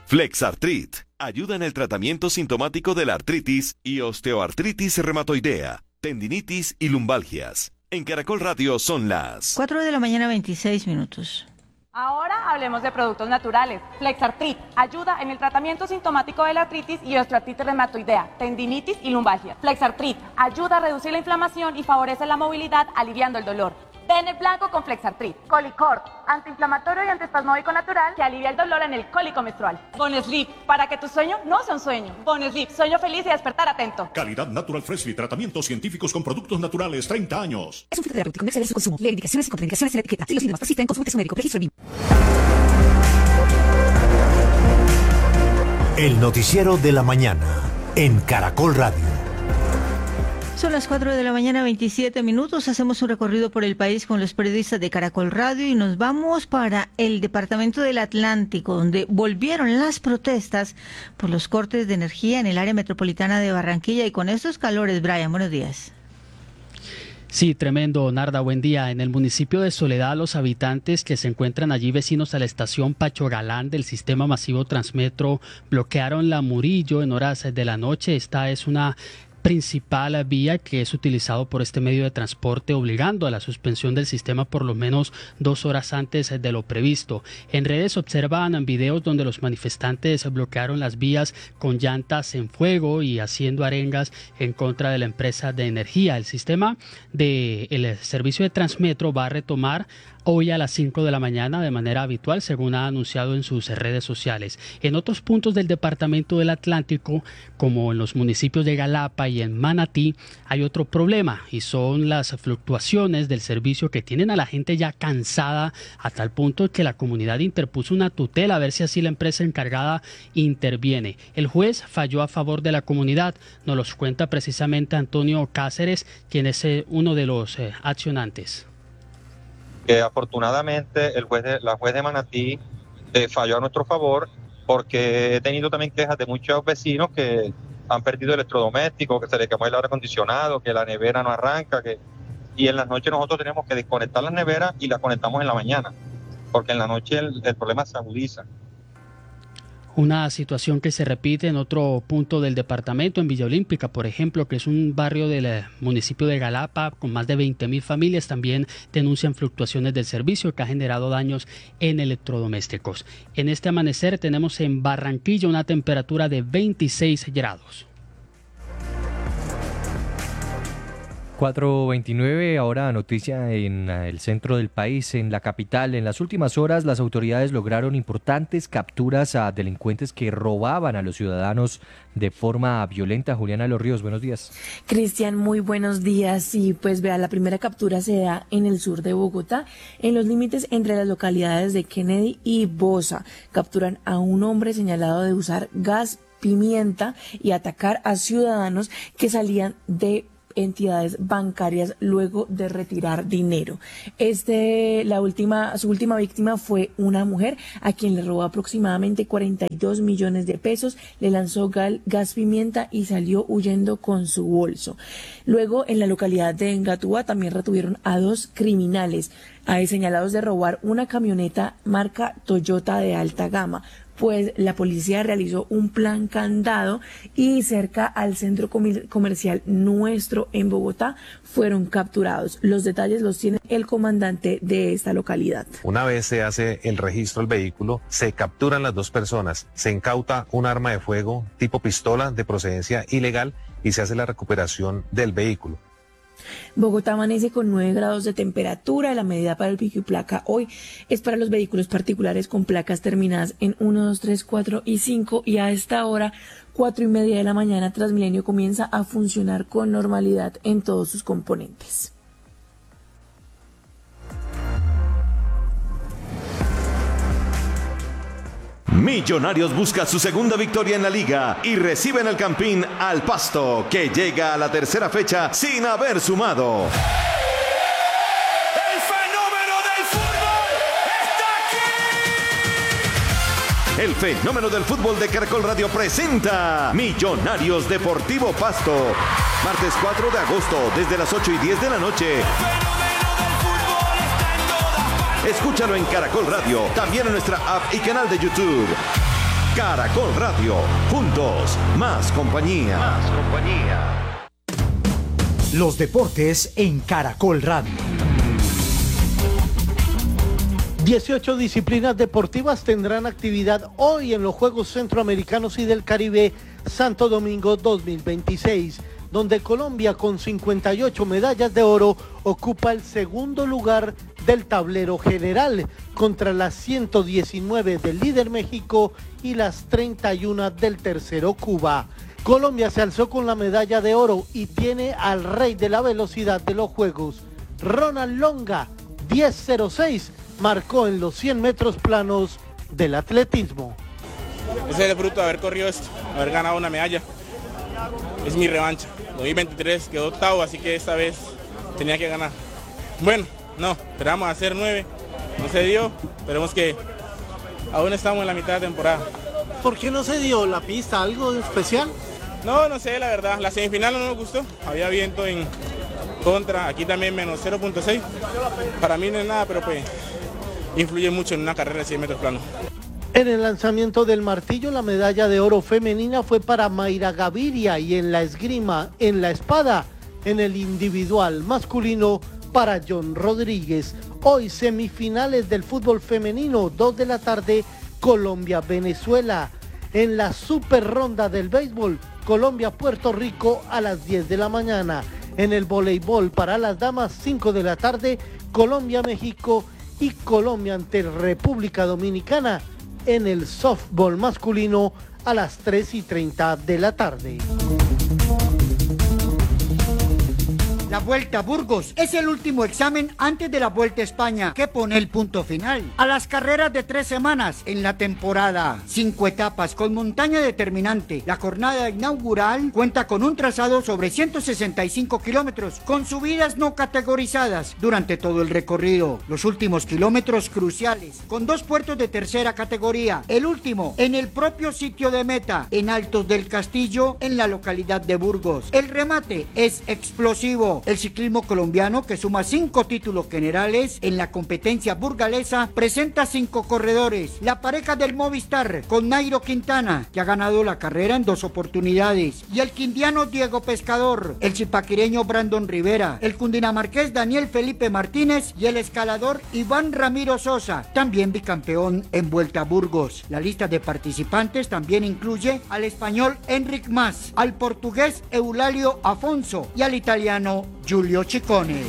Flexartrit ayuda en el tratamiento sintomático de la artritis y osteoartritis reumatoidea, tendinitis y lumbalgias. En Caracol Radio son las 4 de la mañana, 26 minutos. Ahora hablemos de productos naturales. Flexartrit ayuda en el tratamiento sintomático de la artritis y osteoartritis reumatoidea, tendinitis y lumbalgia. Flexartrit ayuda a reducir la inflamación y favorece la movilidad, aliviando el dolor. Ten el blanco con Flexartrit. Colicort, antiinflamatorio y antiespasmódico natural que alivia el dolor en el cólico menstrual. Bonesleep, para que tu sueño no sea un sueño. Bonesleep, sueño feliz y despertar atento. Calidad Natural Freshly, tratamientos científicos con productos naturales, 30 años. Es un fitoterapéutico, no excede su consumo. Lee indicaciones y contraindicaciones en la etiqueta. Si los síntomas persisten, consulte a su médico. Registro BIM. El noticiero de la mañana en Caracol Radio. Son las 4 de la mañana, 27 minutos. Hacemos un recorrido por el país con los periodistas de Caracol Radio y nos vamos para el departamento del Atlántico, donde volvieron las protestas por los cortes de energía en el área metropolitana de Barranquilla. Y con estos calores, Brian, buenos días. Sí, tremendo, Narda, buen día. En el municipio de Soledad, los habitantes que se encuentran allí vecinos a la estación Pacho Galán del sistema masivo Transmetro bloquearon la Murillo en horas de la noche. Esta es una principal vía que es utilizado por este medio de transporte, obligando a la suspensión del sistema por lo menos 2 horas antes de lo previsto. En redes observan videos donde los manifestantes bloquearon las vías con llantas en fuego y haciendo arengas en contra de la empresa de energía. El sistema del servicio de Transmetro va a retomar hoy a las 5 de la mañana de manera habitual, según ha anunciado en sus redes sociales. En otros puntos del departamento del Atlántico, como en los municipios de Galapa y en Manatí, hay otro problema y son las fluctuaciones del servicio que tienen a la gente ya cansada, a tal punto que la comunidad interpuso una tutela a ver si así la empresa encargada interviene. El juez falló a favor de la comunidad, nos los cuenta precisamente Antonio Cáceres, quien es uno de los accionantes. Que afortunadamente la juez de Manatí falló a nuestro favor, porque he tenido también quejas de muchos vecinos que han perdido electrodomésticos, que se les quemó el aire acondicionado, que la nevera no arranca, y en las noches nosotros tenemos que desconectar las neveras y las conectamos en la mañana, porque en la noche el problema se agudiza. Una situación que se repite en otro punto del departamento, en Villa Olímpica, por ejemplo, que es un barrio del municipio de Galapa con más de 20.000 familias, también denuncian fluctuaciones del servicio que ha generado daños en electrodomésticos. En este amanecer tenemos en Barranquilla una temperatura de 26 grados. 4:29, ahora noticia en el centro del país, en la capital. En las últimas horas, las autoridades lograron importantes capturas a delincuentes que robaban a los ciudadanos de forma violenta. Juliana Los Ríos, buenos días. Cristian, muy buenos días. Y pues vea, la primera captura se da en el sur de Bogotá, en los límites entre las localidades de Kennedy y Bosa. Capturan a un hombre señalado de usar gas pimienta y atacar a ciudadanos que salían de entidades bancarias luego de retirar dinero. Su última víctima fue una mujer a quien le robó aproximadamente 42 millones de pesos, le lanzó gas pimienta y salió huyendo con su bolso. Luego, en la localidad de Engatua, también retuvieron a 2 criminales señalados de robar una camioneta marca Toyota de alta gama. Pues la policía realizó un plan candado y cerca al centro comercial Nuestro en Bogotá fueron capturados. Los detalles los tiene el comandante de esta localidad. Una vez se hace el registro del vehículo, se capturan las 2 personas, se incauta un arma de fuego tipo pistola de procedencia ilegal y se hace la recuperación del vehículo. Bogotá amanece con 9 grados de temperatura. La medida para el pico y placa hoy es para los vehículos particulares con placas terminadas en 1, 2, 3, 4 y 5. Y a esta hora, 4:30 de la mañana, Transmilenio comienza a funcionar con normalidad en todos sus componentes. Millonarios busca su segunda victoria en la liga y recibe en el Campín al Pasto, que llega a la tercera fecha sin haber sumado. ¡El fenómeno del fútbol está aquí! El fenómeno del fútbol de Caracol Radio presenta Millonarios Deportivo Pasto. Martes 4 de agosto, desde las 8:10 de la noche. Escúchalo en Caracol Radio, también en nuestra app y canal de YouTube. Caracol Radio, juntos, más compañía. Los deportes en Caracol Radio. 18 disciplinas deportivas tendrán actividad hoy en los Juegos Centroamericanos y del Caribe Santo Domingo 2026, donde Colombia con 58 medallas de oro ocupa el segundo lugar del tablero general, contra las 119 del líder México y las 31 del tercero Cuba. Colombia se alzó con la medalla de oro y tiene al rey de la velocidad de los Juegos. Ronald Longa, 10.06, marcó en los 100 metros planos del atletismo. Ese es el fruto de haber corrido esto, haber ganado una medalla. Es mi revancha. 2023 quedó octavo, así que esta vez tenía que ganar. Bueno, no, esperamos hacer 9, no se dio, esperemos que aún estamos en la mitad de temporada. ¿Por qué no se dio la pista? ¿Algo especial? No sé, la verdad, la semifinal no nos gustó, había viento en contra, aquí también menos 0.6, para mí no es nada, pero pues influye mucho en una carrera de 100 metros plano. En el lanzamiento del martillo, la medalla de oro femenina fue para Mayra Gaviria, y en la esgrima, en la espada, en el individual masculino, para John Rodríguez. Hoy semifinales del fútbol femenino, 2 de la tarde, Colombia-Venezuela. En la super ronda del béisbol, Colombia-Puerto Rico a las 10 de la mañana. En el voleibol para las damas, 5 de la tarde, Colombia-México y Colombia ante República Dominicana. En el softball masculino a las 3:30 de la tarde. La Vuelta a Burgos es el último examen antes de la Vuelta a España, que pone el punto final a las carreras de 3 semanas en la temporada. 5 etapas con montaña determinante. La jornada inaugural cuenta con un trazado sobre 165 kilómetros, con subidas no categorizadas durante todo el recorrido. Los últimos kilómetros cruciales, con 2 puertos de tercera categoría. El último en el propio sitio de meta, en Altos del Castillo, en la localidad de Burgos. El remate es explosivo. El ciclismo colombiano, que suma 5 títulos generales en la competencia burgalesa, presenta 5 corredores. La pareja del Movistar con Nairo Quintana, que ha ganado la carrera en 2 oportunidades, y el quindiano Diego Pescador, el zipaquireño Brandon Rivera, el cundinamarqués Daniel Felipe Martínez y el escalador Iván Ramiro Sosa, también bicampeón en Vuelta a Burgos. La lista de participantes también incluye al español Enric Mas, al portugués Eulalio Afonso y al italiano Giulio Ciccone.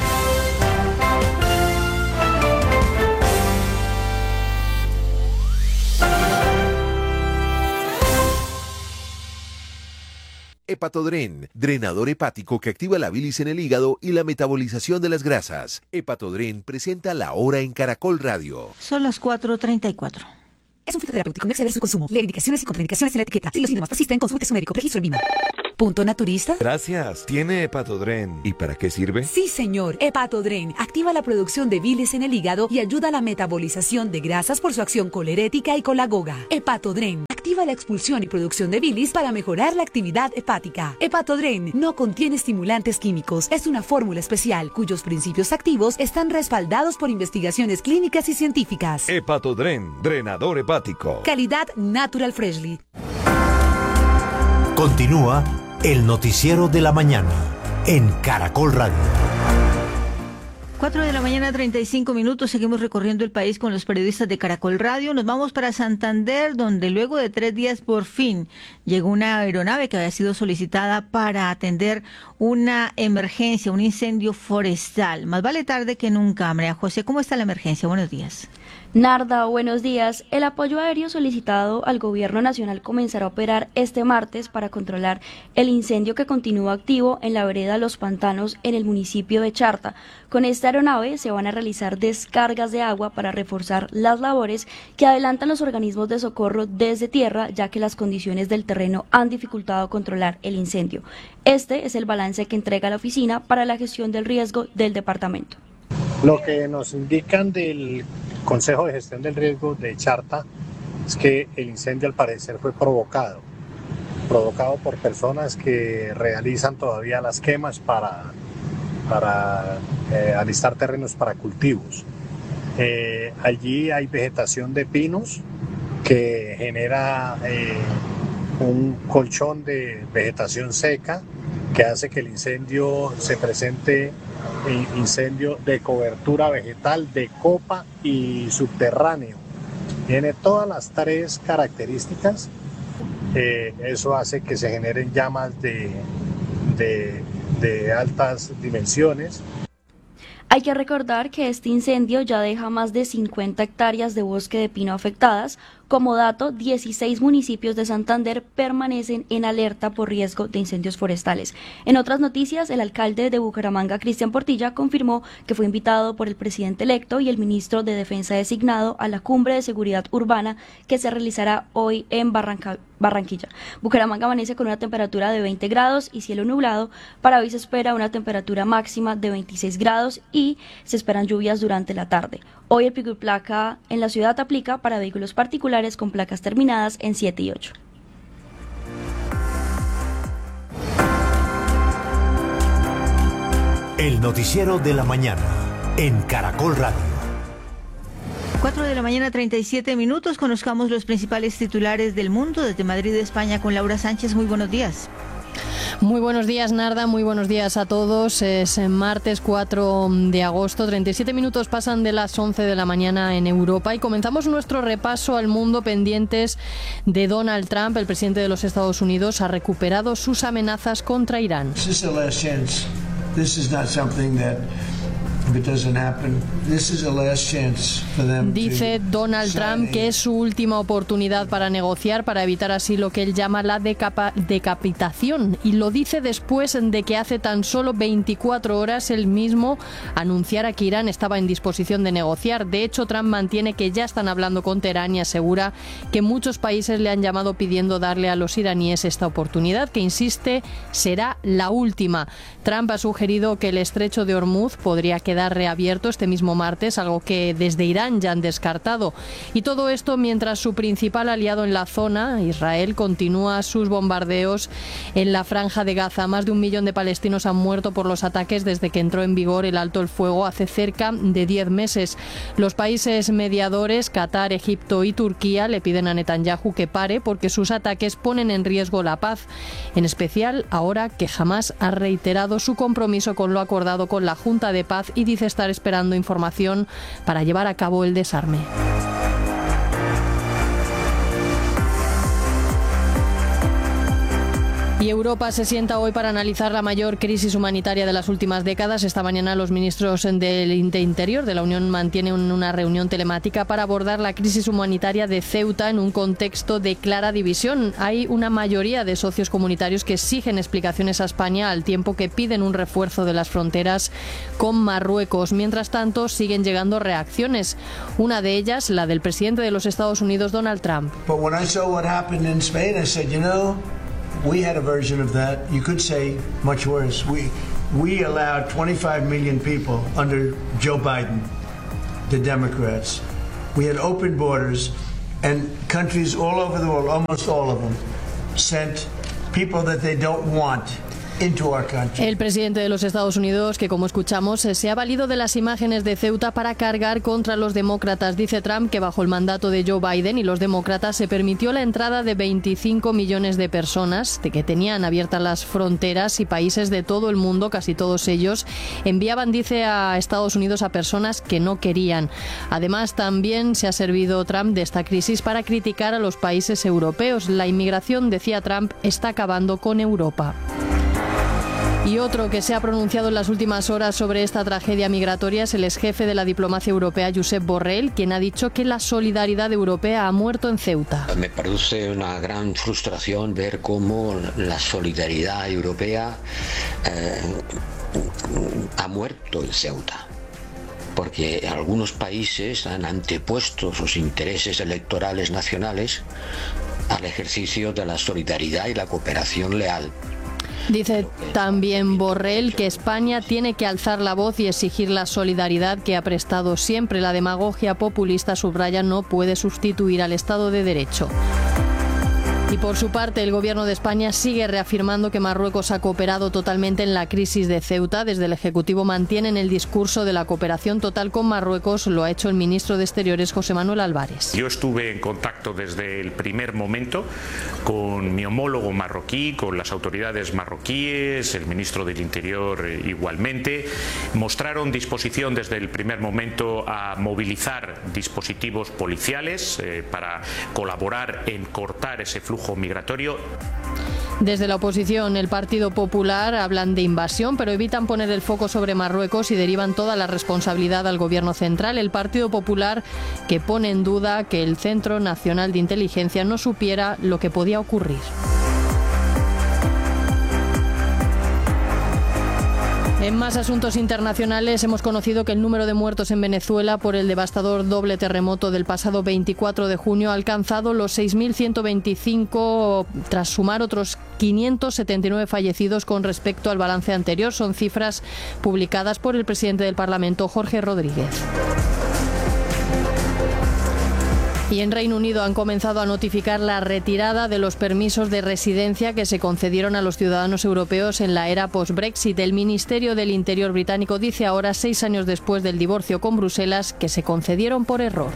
Hepatodren, drenador hepático que activa la bilis en el hígado y la metabolización de las grasas. Hepatodren presenta La Hora en Caracol Radio. Son las 4:34. Es un fitoterapéutico, no exceder su consumo. Lee indicaciones y contraindicaciones en la etiqueta. Si los síntomas persisten, consulte a su médico. Registro en INVIMA. ¿Punto naturista? Gracias. ¿Tiene Hepatodren? ¿Y para qué sirve? Sí, señor. Hepatodren activa la producción de bilis en el hígado y ayuda a la metabolización de grasas por su acción colerética y colagoga. Hepatodren activa la expulsión y producción de bilis para mejorar la actividad hepática. Hepatodren no contiene estimulantes químicos. Es una fórmula especial cuyos principios activos están respaldados por investigaciones clínicas y científicas. Hepatodren, drenador hepático. Calidad Natural Freshly. Continúa el noticiero de la mañana en Caracol Radio. 4 de la mañana, 35 minutos. Seguimos recorriendo el país con los periodistas de Caracol Radio. Nos vamos para Santander, donde luego de 3 días por fin llegó una aeronave que había sido solicitada para atender una emergencia, un incendio forestal. Más vale tarde que nunca. María José, ¿cómo está la emergencia? Buenos días. Narda, buenos días. El apoyo aéreo solicitado al gobierno nacional comenzará a operar este martes para controlar el incendio que continúa activo en la vereda Los Pantanos en el municipio de Charta. Con esta aeronave se van a realizar descargas de agua para reforzar las labores que adelantan los organismos de socorro desde tierra, ya que las condiciones del terreno han dificultado controlar el incendio. Este es el balance que entrega la Oficina para la Gestión del Riesgo del departamento. Lo que nos indican del Consejo de Gestión del Riesgo de Charta es que el incendio al parecer fue provocado por personas que realizan todavía las quemas para alistar terrenos para cultivos. Allí hay vegetación de pinos que genera un colchón de vegetación seca que hace que el incendio se presente, incendio de cobertura vegetal, de copa y subterráneo. Tiene todas las tres características. Eso hace que se generen llamas de altas dimensiones. Hay que recordar que este incendio ya deja más de 50 hectáreas de bosque de pino afectadas. Como dato, 16 municipios de Santander permanecen en alerta por riesgo de incendios forestales. En otras noticias, el alcalde de Bucaramanga, Cristian Portilla, confirmó que fue invitado por el presidente electo y el ministro de Defensa designado a la Cumbre de Seguridad Urbana que se realizará hoy en Barranquilla. Bucaramanga amanece con una temperatura de 20 grados y cielo nublado. Para hoy se espera una temperatura máxima de 26 grados y se esperan lluvias durante la tarde. Hoy el pico y placa en la ciudad aplica para vehículos particulares con placas terminadas en 7 y 8. El noticiero de la mañana en Caracol Radio. 4 de la mañana, 37 minutos. Conozcamos los principales titulares del mundo desde Madrid, España, con Laura Sánchez. Muy buenos días. Muy buenos días, Narda, muy buenos días a todos. Es martes 4 de agosto, 37 minutos pasan de las 11 de la mañana en Europa y comenzamos nuestro repaso al mundo pendientes de Donald Trump. El presidente de los Estados Unidos ha recuperado sus amenazas contra Irán. Dice Donald Trump que es su última oportunidad para negociar, para evitar así lo que él llama la decapitación, y lo dice después de que hace tan solo 24 horas él mismo anunciara que Irán estaba en disposición de negociar. De hecho, Trump mantiene que ya están hablando con Teherán y asegura que muchos países le han llamado pidiendo darle a los iraníes esta oportunidad, que insiste será la última. Trump ha sugerido que el estrecho de Hormuz podría quedar reabierto este mismo martes, algo que desde Irán ya han descartado. Y todo esto mientras su principal aliado en la zona, Israel, continúa sus bombardeos en la franja de Gaza. Más de 1 millón de palestinos han muerto por los ataques desde que entró en vigor el alto el fuego hace cerca de 10 meses. Los países mediadores, Qatar, Egipto y Turquía, le piden a Netanyahu que pare porque sus ataques ponen en riesgo la paz, en especial ahora que Hamás ha reiterado su compromiso con lo acordado con la Junta de Paz y dice estar esperando información para llevar a cabo el desarme. Y Europa se sienta hoy para analizar la mayor crisis humanitaria de las últimas décadas. Esta mañana los ministros del Interior de la Unión mantienen una reunión telemática para abordar la crisis humanitaria de Ceuta en un contexto de clara división. Hay una mayoría de socios comunitarios que exigen explicaciones a España al tiempo que piden un refuerzo de las fronteras con Marruecos. Mientras tanto, siguen llegando reacciones. Una de ellas, la del presidente de los Estados Unidos, Donald Trump. We had a version of that. You could say much worse. We allowed 25 million people under Joe Biden, the Democrats. We had open borders, and countries all over the world, almost all of them, sent people that they don't want into our country. El presidente de los Estados Unidos, que como escuchamos, se ha valido de las imágenes de Ceuta para cargar contra los demócratas. Dice Trump que bajo el mandato de Joe Biden y los demócratas se permitió la entrada de 25 millones de personas de que tenían abiertas las fronteras y países de todo el mundo, casi todos ellos, enviaban, dice, a Estados Unidos a personas que no querían. Además, también se ha servido Trump de esta crisis para criticar a los países europeos. La inmigración, decía Trump, está acabando con Europa. Y otro que se ha pronunciado en las últimas horas sobre esta tragedia migratoria es el exjefe de la diplomacia europea, Josep Borrell, quien ha dicho que la solidaridad europea ha muerto en Ceuta. Me produce una gran frustración ver cómo la solidaridad europea ha muerto en Ceuta, porque algunos países han antepuesto sus intereses electorales nacionales al ejercicio de la solidaridad y la cooperación leal. Dice también Borrell que España tiene que alzar la voz y exigir la solidaridad que ha prestado siempre. La demagogia populista, subraya, no puede sustituir al Estado de Derecho. Y por su parte, el Gobierno de España sigue reafirmando que Marruecos ha cooperado totalmente en la crisis de Ceuta. Desde el Ejecutivo mantienen el discurso de la cooperación total con Marruecos. Lo ha hecho el ministro de Exteriores, José Manuel Álvarez. Yo estuve en contacto desde el primer momento con mi homólogo marroquí, con las autoridades marroquíes, el ministro del Interior igualmente. Mostraron disposición desde el primer momento a movilizar dispositivos policiales para colaborar en cortar ese flujo migratorio. Desde la oposición, el Partido Popular hablan de invasión, pero evitan poner el foco sobre Marruecos y derivan toda la responsabilidad al Gobierno central. El Partido Popular, que pone en duda que el Centro Nacional de Inteligencia no supiera lo que podía ocurrir. En más asuntos internacionales, hemos conocido que el número de muertos en Venezuela por el devastador doble terremoto del pasado 24 de junio ha alcanzado los 6.125 tras sumar otros 579 fallecidos con respecto al balance anterior. Son cifras publicadas por el presidente del Parlamento, Jorge Rodríguez. Y en Reino Unido han comenzado a notificar la retirada de los permisos de residencia que se concedieron a los ciudadanos europeos en la era post-Brexit. El Ministerio del Interior británico dice ahora, 6 años después del divorcio con Bruselas, que se concedieron por error.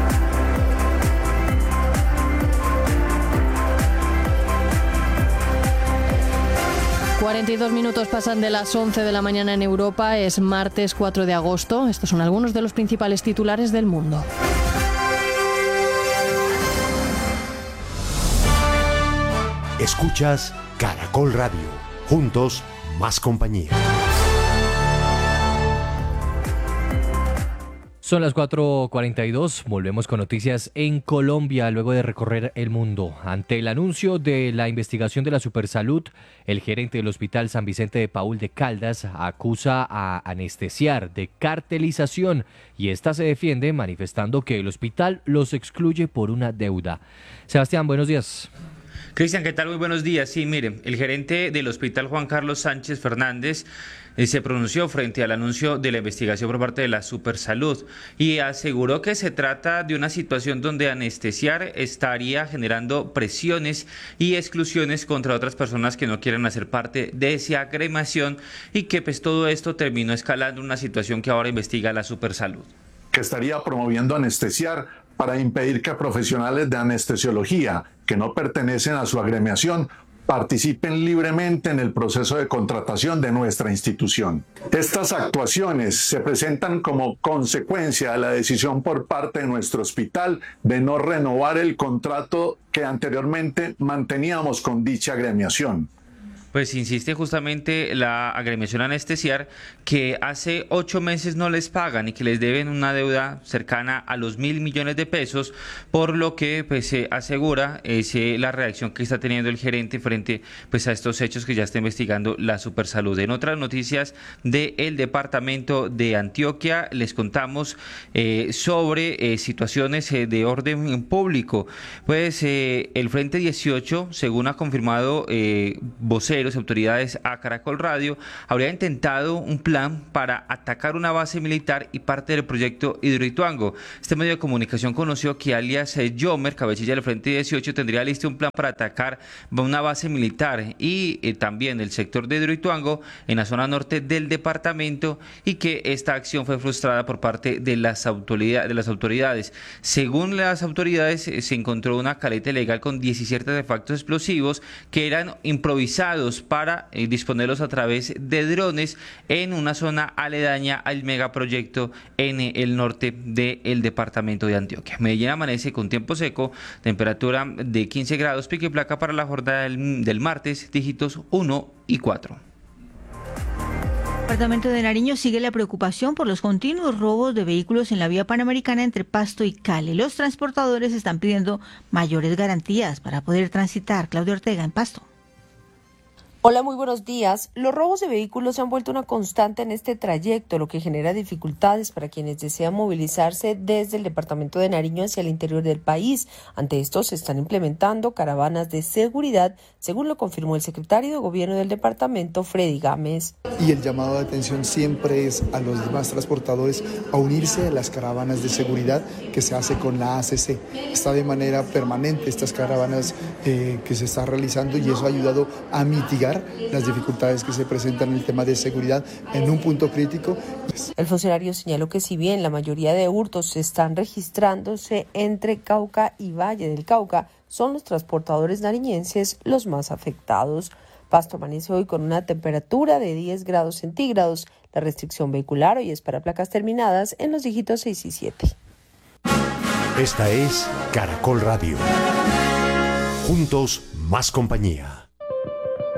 ...42 pasan de las 11 de la mañana en Europa. Es martes 4 de agosto. Estos son algunos de los principales titulares del mundo. Escuchas Caracol Radio. Juntos, más compañía. Son las 4:42, volvemos con noticias en Colombia luego de recorrer el mundo. Ante el anuncio de la investigación de la Supersalud, el gerente del Hospital San Vicente de Paúl de Caldas acusa a Anestesiar de cartelización y esta se defiende manifestando que el hospital los excluye por una deuda. Sebastián, buenos días. Cristian, ¿qué tal? Muy buenos días. Sí, mire, el gerente del Hospital Juan Carlos Sánchez Fernández se pronunció frente al anuncio de la investigación por parte de la Supersalud y aseguró que se trata de una situación donde Anestesiar estaría generando presiones y exclusiones contra otras personas que no quieren hacer parte de esa agremiación y que pues todo esto terminó escalando una situación que ahora investiga la Supersalud. Que estaría promoviendo Anestesiar para impedir que profesionales de anestesiología que no pertenecen a su agremiación participen libremente en el proceso de contratación de nuestra institución. Estas actuaciones se presentan como consecuencia de la decisión por parte de nuestro hospital de no renovar el contrato que anteriormente manteníamos con dicha agremiación. Pues insiste justamente la agremiación Anestesiar que hace 8 meses no les pagan y que les deben una deuda cercana a los 1.000 millones de pesos, por lo que pues se asegura la reacción que está teniendo el gerente frente pues a estos hechos que ya está investigando la Supersalud. En otras noticias del departamento de Antioquia les contamos sobre situaciones de orden público. Pues el Frente 18, según ha confirmado voceros, autoridades a Caracol Radio, habría intentado un plan para atacar una base militar y parte del proyecto Hidroituango. Este medio de comunicación conoció que alias Yomer, cabecilla del Frente 18, tendría listo un plan para atacar una base militar y también el sector de Hidroituango en la zona norte del departamento y que esta acción fue frustrada por parte de las autoridades. Según las autoridades, se encontró una caleta ilegal con 17 artefactos explosivos que eran improvisados para disponerlos a través de drones en una zona aledaña al megaproyecto en el norte del departamento de Antioquia. Medellín amanece con tiempo seco, temperatura de 15 grados, pico y placa para la jornada del martes, dígitos 1 y 4. El departamento de Nariño sigue la preocupación por los continuos robos de vehículos en la vía panamericana entre Pasto y Cali. Los transportadores están pidiendo mayores garantías para poder transitar. Claudio Ortega, en Pasto. Hola, muy buenos días. Los robos de vehículos se han vuelto una constante en este trayecto, lo que genera dificultades para quienes desean movilizarse desde el departamento de Nariño hacia el interior del país. Ante esto se están implementando caravanas de seguridad, según lo confirmó el secretario de Gobierno del departamento, Freddy Gámez. Y el llamado de atención siempre es a los demás transportadores a unirse a las caravanas de seguridad que se hace con la ACC. Está de manera permanente estas caravanas que se está realizando y eso ha ayudado a mitigar las dificultades que se presentan en el tema de seguridad en un punto crítico. El funcionario señaló que si bien la mayoría de hurtos están registrándose entre Cauca y Valle del Cauca, son los transportadores nariñenses los más afectados. Pasto amanece hoy con una temperatura de 10 grados centígrados. La restricción vehicular hoy es para placas terminadas en los dígitos 6 y 7. Esta es Caracol Radio. Juntos, más compañía.